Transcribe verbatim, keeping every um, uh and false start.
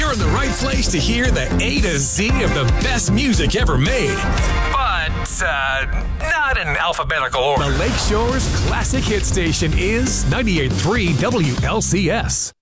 You're in the right place to hear the A to Z of the best music ever made. But, uh, not in alphabetical order. The Lakeshore's classic hit station is ninety-eight point three W L C S.